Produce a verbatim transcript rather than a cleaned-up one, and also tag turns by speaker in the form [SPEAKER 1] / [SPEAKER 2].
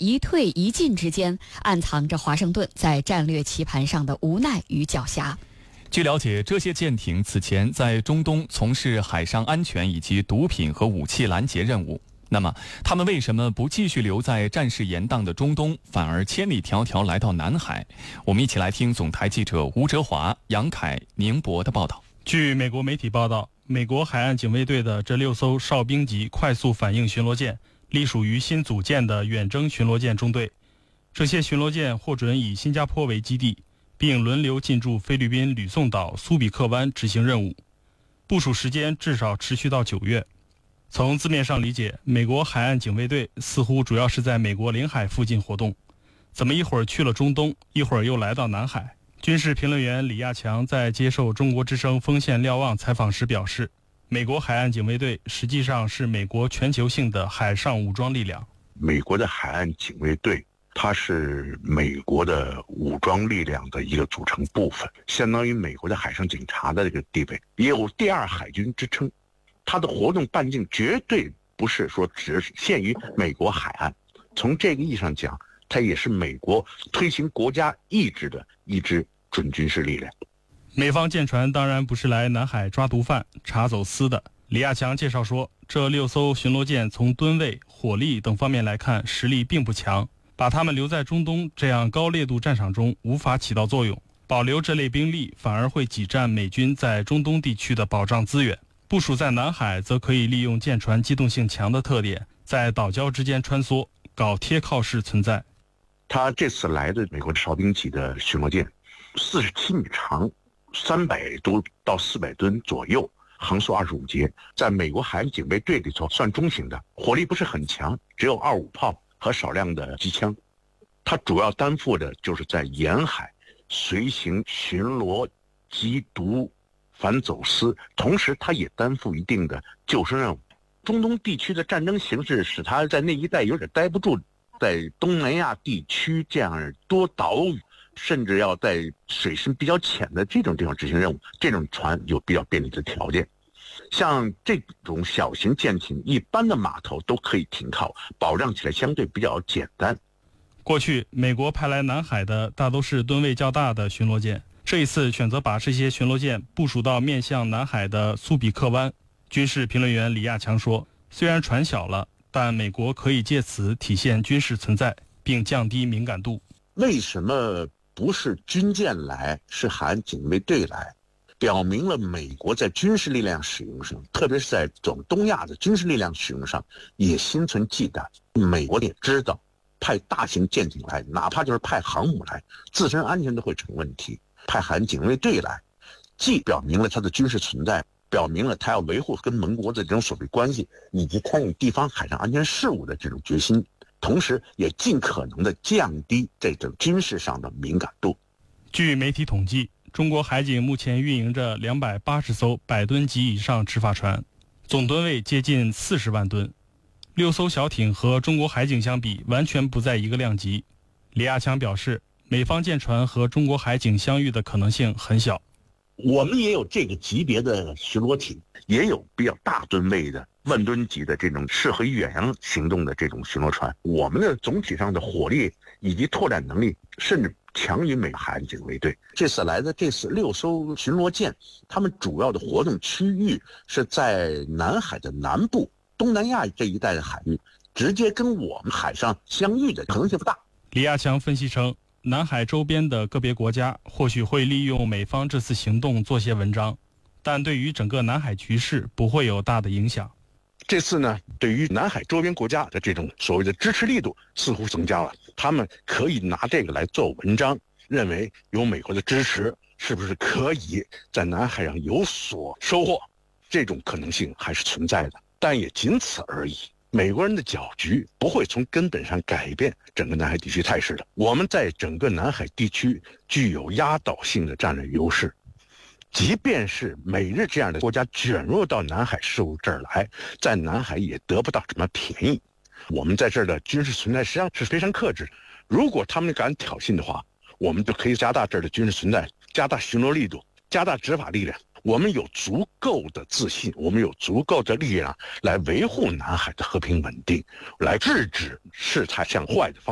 [SPEAKER 1] 一退一进之间，暗藏着华盛顿在战略棋盘上的无奈与狡黠。
[SPEAKER 2] 据了解，这些舰艇此前在中东从事海上安全以及毒品和武器拦截任务。那么，他们为什么不继续留在战事严荡的中东，反而千里迢迢来到南海？我们一起来听总台记者吴哲华、杨凯、宁博的报道。
[SPEAKER 3] 据美国媒体报道，美国海岸警卫队的这六艘哨兵级快速反应巡逻舰隶属于新组建的远征巡逻舰中队。这些巡逻舰获准以新加坡为基地，并轮流进驻菲律宾吕宋岛、苏比克湾执行任务，部署时间至少持续到九月。从字面上理解，美国海岸警卫队似乎主要是在美国领海附近活动，怎么一会儿去了中东，一会儿又来到南海？军事评论员李亚强在接受中国之声锋线瞭望采访时表示，美国海岸警卫队实际上是美国全球性的海上武装力量。
[SPEAKER 4] 美国的海岸警卫队它是美国的武装力量的一个组成部分，相当于美国的海上警察的这个地位，也有第二海军之称。它的活动半径绝对不是说只限于美国海岸，从这个意义上讲，它也是美国推行国家意志的一支准军事力量。
[SPEAKER 3] 美方舰船当然不是来南海抓毒贩、查走私的。李亚强介绍说，这六艘巡逻舰从吨位、火力等方面来看，实力并不强，把他们留在中东这样高烈度战场中无法起到作用，保留这类兵力反而会挤占美军在中东地区的保障资源。部署在南海则可以利用舰船机动性强的特点，在岛礁之间穿梭，搞贴靠式存在。
[SPEAKER 4] 他这次来的美国哨兵级的巡逻舰，四十七米长，三百多到四百吨左右，航速二十五节，在美国海岸警卫队里头算中型的，火力不是很强，只有二五炮和少量的机枪。它主要担负的就是在沿海随行巡逻、缉毒、反走私，同时它也担负一定的救生任务。中东地区的战争形势使它在那一带有点待不住，在东南亚地区这样多岛屿，甚至要在水深比较浅的这种地方执行任务，这种船有比较便利的条件。像这种小型舰艇，一般的码头都可以停靠，保障起来相对比较简单。
[SPEAKER 3] 过去美国派来南海的大都是吨位较大的巡逻舰，这一次选择把这些巡逻舰部署到面向南海的苏比克湾。军事评论员李亚强说，虽然船小了，但美国可以借此体现军事存在，并降低敏感度。
[SPEAKER 4] 为什么不是军舰来，是海岸警卫队来？表明了美国在军事力量使用上，特别是在整东亚的军事力量使用上也心存忌惮。美国也知道派大型舰艇来，哪怕就是派航母来，自身安全都会成问题。派海岸警卫队来，既表明了它的军事存在，表明了它要维护跟盟国的这种所谓关系，以及参与地方海上安全事务的这种决心，同时也尽可能的降低这种军事上的敏感度。
[SPEAKER 3] 据媒体统计，中国海警目前运营着两百八十艘百吨级以上执法船，总吨位接近四十万吨。六艘小艇和中国海警相比，完全不在一个量级。李亚强表示，美方舰船和中国海警相遇的可能性很小。
[SPEAKER 4] 我们也有这个级别的巡逻艇，也有比较大吨位的万吨级的这种适合于远洋行动的这种巡逻船。我们的总体上的火力以及拓展能力，甚至强于美国海岸警卫队。这次来的这次六艘巡逻舰，他们主要的活动区域是在南海的南部、东南亚这一带的海域，直接跟我们海上相遇的可能性不大。
[SPEAKER 3] 李亚强分析称，南海周边的个别国家或许会利用美方这次行动做些文章，但对于整个南海局势不会有大的影响。
[SPEAKER 4] 这次呢，对于南海周边国家的这种所谓的支持力度似乎增加了，他们可以拿这个来做文章，认为有美国的支持，是不是可以在南海上有所收获？这种可能性还是存在的，但也仅此而已。美国人的搅局不会从根本上改变整个南海地区态势的。我们在整个南海地区具有压倒性的战略优势，即便是美日这样的国家卷入到南海事务这儿来，在南海也得不到什么便宜。我们在这儿的军事存在实际上是非常克制，如果他们敢挑衅的话，我们就可以加大这儿的军事存在，加大巡逻力度，加大执法力量。我们有足够的自信，我们有足够的力量来维护南海的和平稳定，来制止事态向坏的方向